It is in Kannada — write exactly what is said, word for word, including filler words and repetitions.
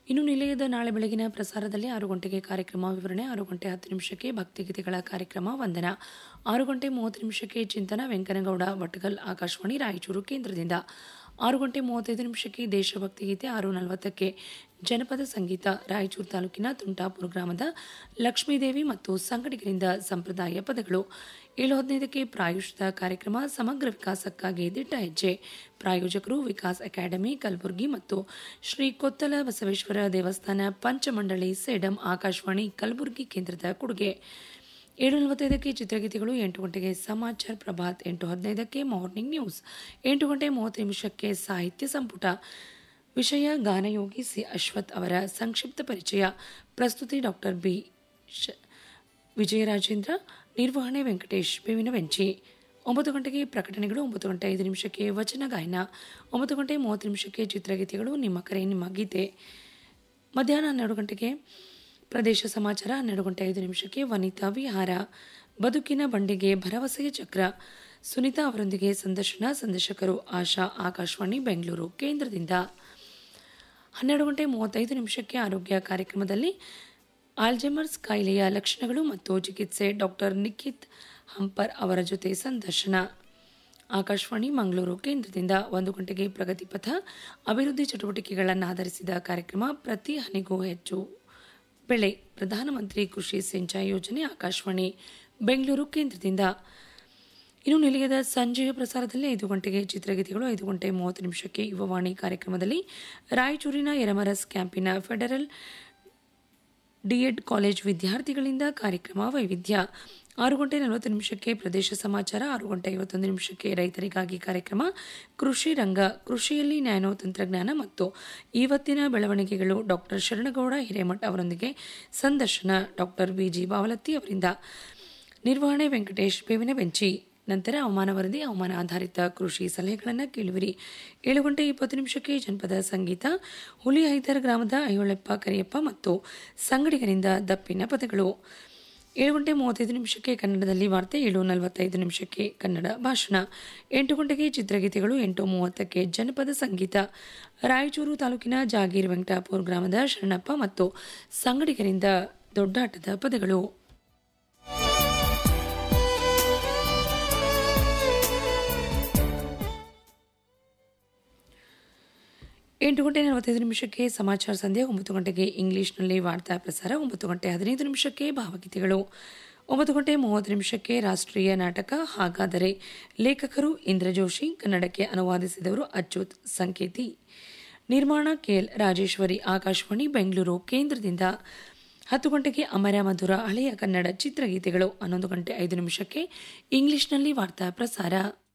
ಇನ್ನು ನಿಲಯದ ನಾಳೆ ಬೆಳಗಿನ ಪ್ರಸಾರದಲ್ಲಿ ಆರು ಗಂಟೆಗೆ ಕಾರ್ಯಕ್ರಮ ವಿವರಣೆ, ಆರು ಗಂಟೆ ಹತ್ತು ನಿಮಿಷಕ್ಕೆ ಭಕ್ತಿಗೀತೆಗಳ ಕಾರ್ಯಕ್ರಮ ವಂದನ, ಆರು ಗಂಟೆ ಮೂವತ್ತು ನಿಮಿಷಕ್ಕೆ ಚಿಂತನ ವೆಂಕನಗೌಡ ವಟಗಲ್ ಆಕಾಶವಾಣಿ ರಾಯಚೂರು ಕೇಂದ್ರದಿಂದ, ಆರು ಗಂಟೆ ಮೂವತ್ತೈದು ನಿಮಿಷಕ್ಕೆ ದೇಶಭಕ್ತಿ ಗೀತೆ, ಆರು ನಲವತ್ತಕ್ಕೆ ಜನಪದ ಸಂಗೀತ ರಾಯಚೂರು ತಾಲೂಕಿನ ತುಂಟಾಪುರ ಗ್ರಾಮದ ಲಕ್ಷ್ಮೀದೇವಿ ಮತ್ತು ಸಂಗಡಿಗರಿಂದ ಸಂಪ್ರದಾಯ ಪದಗಳು, ಏಳು ಹದಿನೈದಕ್ಕೆ ಪ್ರಾಯುಷಿತ ಕಾರ್ಯಕ್ರಮ ಸಮಗ್ರ ವಿಕಾಸಕ್ಕಾಗಿ ದಿಟ್ಟ ಹೆಜ್ಜೆ, ಪ್ರಾಯೋಜಕರು ವಿಕಾಸ್ ಅಕಾಡೆಮಿ ಕಲಬುರಗಿ ಮತ್ತು ಶ್ರೀ ಕೊತ್ತಲ ಬಸವೇಶ್ವರ ದೇವಸ್ಥಾನ ಪಂಚಮಂಡಳಿ ಸೇಡಂ ಆಕಾಶವಾಣಿ ಕಲಬುರಗಿ ಕೇಂದ್ರದ ಕೊಡುಗೆ, ಏಳು ನಲವತ್ತೈದಕ್ಕೆ ಚಿತ್ರಗೀತೆಗಳು, ಎಂಟು ಗಂಟೆಗೆ ಸಮಾಚಾರ ಪ್ರಭಾತ್, ಎಂಟು ಹದಿನೈದಕ್ಕೆ ಮಾರ್ನಿಂಗ್ ನ್ಯೂಸ್, ಎಂಟು ಗಂಟೆ ಮೂವತ್ತು ನಿಮಿಷಕ್ಕೆ ಸಾಹಿತ್ಯ ಸಂಪುಟ, ವಿಷಯ ಗಾನಯೋಗಿ ಸಿ ಅಶ್ವಥ್ ಅವರ ಸಂಕ್ಷಿಪ್ತ ಪರಿಚಯ, ಪ್ರಸ್ತುತಿ ಡಾಕ್ಟರ್ ಬಿ ವಿಜಯರಾಜೇಂದ್ರ, ನಿರ್ವಹಣೆ ವೆಂಕಟೇಶ್ ಬೇವಿನ ವೆಂಚಿ. ಒಂಬತ್ತು ಗಂಟೆಗೆ ಪ್ರಕಟಣೆಗಳು, ಒಂಬತ್ತು ಗಂಟೆ ಐದು ನಿಮಿಷಕ್ಕೆ ವಚನ ಗಾಯನ, ಒಂಬತ್ತು ಗಂಟೆ ಮೂವತ್ತು ನಿಮಿಷಕ್ಕೆ ಚಿತ್ರಗೀತೆಗಳು, ನಿಮ್ಮ ಕರೆ ನಿಮ್ಮ ಗೀತೆ. ಮಧ್ಯಾಹ್ನ ಹನ್ನೆರಡು ಗಂಟೆಗೆ ಪ್ರದೇಶ ಸಮಾಚಾರ, ಹನ್ನೆರಡು ಗಂಟೆ ಐದು ನಿಮಿಷಕ್ಕೆ ವನಿತಾ ವಿಹಾರ, ಬದುಕಿನ ಬಂಡೆಗೆ ಭರವಸೆಯ ಚಕ್ರ, ಸುನೀತಾ ಅವರೊಂದಿಗೆ ಸಂದರ್ಶನ, ಸಂದರ್ಶಕರು ಆಶಾ, ಆಕಾಶವಾಣಿ ಬೆಂಗಳೂರು ಕೇಂದ್ರದಿಂದ. ಹನ್ನೆರಡು ಗಂಟೆ ಮೂವತ್ತೈದು ನಿಮಿಷಕ್ಕೆ ಆರೋಗ್ಯ ಕಾರ್ಯಕ್ರಮದಲ್ಲಿ ಆಲ್ಝೈಮರ್ಸ್ ಕಾಯಿಲೆಯ ಲಕ್ಷಣಗಳು ಮತ್ತು ಚಿಕಿತ್ಸೆ, ಡಾಕ್ಟರ್ ನಿಖಿತ್ ಹಂಪರ್ ಅವರ ಜೊತೆ ಸಂದರ್ಶನ, ಆಕಾಶವಾಣಿ ಮಂಗಳೂರು ಕೇಂದ್ರದಿಂದ. ಒಂದು ಗಂಟೆಗೆ ಪ್ರಗತಿ ಪಥ, ಅಭಿವೃದ್ಧಿ ಚಟುವಟಿಕೆಗಳನ್ನು ಆಧರಿಸಿದ ಕಾರ್ಯಕ್ರಮ, ಪ್ರತಿ ಹನಿಗೂ ಹೆಚ್ಚು ಬೆಳೆ, ಪ್ರಧಾನಮಂತ್ರಿ ಕೃಷಿ ಸಿಂಚಾಯಿ ಯೋಜನೆ, ಆಕಾಶವಾಣಿ ಬೆಂಗಳೂರು ಕೇಂದ್ರದಿಂದ. ಇನ್ನು ನಿಲಯದ ಸಂಜೆಯ ಪ್ರಸಾರದಲ್ಲಿ ಐದು ಗಂಟೆಗೆ ಚಿತ್ರಗೀತೆಗಳು, ಐದು ಗಂಟೆ ಮೂವತ್ತು ನಿಮಿಷಕ್ಕೆ ಯುವವಾಣಿ ಕಾರ್ಯಕ್ರಮದಲ್ಲಿ ರಾಯಚೂರಿನ ಯರಮರಸ್ ಕ್ಯಾಂಪಿನ ಫೆಡರಲ್ ಡಿಎಡ್ ಕಾಲೇಜ್ ವಿದ್ಯಾರ್ಥಿಗಳಿಂದ ಕಾರ್ಯಕ್ರಮ ವೈವಿಧ್ಯ, ಆರು ಗಂಟೆ ನಲವತ್ತು ನಿಮಿಷಕ್ಕೆ ಪ್ರದೇಶ ಸಮಾಚಾರ, ಆರು ಗಂಟೆ ಐವತ್ತೊಂದು ನಿಮಿಷಕ್ಕೆ ರೈತರಿಗಾಗಿ ಕಾರ್ಯಕ್ರಮ ಕೃಷಿ ರಂಗ, ಕೃಷಿಯಲ್ಲಿ ನ್ಯಾನೋ ತಂತ್ರಜ್ಞಾನ ಮತ್ತು ಇವತ್ತಿನ ಬೆಳವಣಿಗೆಗಳು, ಡಾಕ್ಟರ್ ಶರಣಗೌಡ ಹಿರೇಮಠ್ ಅವರೊಂದಿಗೆ ಸಂದರ್ಶನ, ಡಾಕ್ಟರ್ ವಿಜಿ ಬಾವಲತ್ತಿ ಅವರಿಂದ, ನಿರ್ವಹಣೆ ವೆಂಕಟೇಶ್ ಬೇವಿನ ಬೆಂಚಿ. ನಂತರ ಹವಾಮಾನ ವರದಿ, ಹವಾಮಾನ ಆಧಾರಿತ ಕೃಷಿ ಸಲಹೆಗಳನ್ನು ಕೇಳುವಿರಿ. ಏಳು ಗಂಟೆ ಇಪ್ಪತ್ತು ನಿಮಿಷಕ್ಕೆ ಜನಪದ ಸಂಗೀತ, ಹುಲಿ ಹೈದರ್ ಗ್ರಾಮದ ಐಹೊಳೆಪ್ಪ ಕರಿಯಪ್ಪ ಮತ್ತು ಸಂಗಡಿಗರಿಂದ ದಪ್ಪಿನ ಪದಗಳು. ಏಳು ಗಂಟೆ ಮೂವತ್ತೈದು ನಿಮಿಷಕ್ಕೆ ಕನ್ನಡದಲ್ಲಿ ವಾರ್ತೆ, ಏಳು ನಲವತ್ತೈದು ನಿಮಿಷಕ್ಕೆ ಕನ್ನಡ ಭಾಷಣ, ಎಂಟು ಗಂಟೆಗೆ ಚಿತ್ರಗೀತೆಗಳು, ಎಂಟು ಮೂವತ್ತಕ್ಕೆ ಜನಪದ ಸಂಗೀತ, ರಾಯಚೂರು ತಾಲೂಕಿನ ಜಾಗೀರ್ ವೆಂಕಟಾಪುರ ಗ್ರಾಮದ ಶರಣಪ್ಪ ಮತ್ತು ಸಂಗಡಿಗರಿಂದ ದೊಡ್ಡಾಟದ ಪದಗಳು. ಎಂಟು ಗಂಟೆ ನಲವತ್ತೈದು ನಿಮಿಷಕ್ಕೆ ಸಮಾಚಾರ ಸಂಧ್ಯಾ, ಒಂಬತ್ತು ಗಂಟೆಗೆ ಇಂಗ್ಲಿಷ್ನಲ್ಲಿ ವಾರ್ತಾ ಪ್ರಸಾರ, ಒಂಬತ್ತು ಗಂಟೆ ಹದಿನೈದು ನಿಮಿಷಕ್ಕೆ ಭಾವಗೀತೆಗಳು, ಒಂಬತ್ತು ಗಂಟೆ ಮೂವತ್ತು ನಿಮಿಷಕ್ಕೆ ರಾಷ್ಟ್ರೀಯ ನಾಟಕ ಹಾಗಾದರೆ, ಲೇಖಕರು ಇಂದ್ರಜೋಶಿ, ಕನ್ನಡಕ್ಕೆ ಅನುವಾದಿಸಿದವರು ಅಚ್ಯುತ್ ಸಂಕೇತಿ, ನಿರ್ಮಾಣ ಕೆಎಲ್ ರಾಜೇಶ್ವರಿ, ಆಕಾಶವಾಣಿ ಬೆಂಗಳೂರು ಕೇಂದ್ರದಿಂದ. ಹತ್ತು ಗಂಟೆಗೆ ಅಮರ ಮಧುರ ಹಳೆಯ ಕನ್ನಡ ಚಿತ್ರಗೀತೆಗಳು, ಹನ್ನೊಂದು ಗಂಟೆ ಐದು ನಿಮಿಷಕ್ಕೆ ಇಂಗ್ಲಿಷ್ನಲ್ಲಿ ವಾರ್ತಾ ಪ್ರಸಾರ.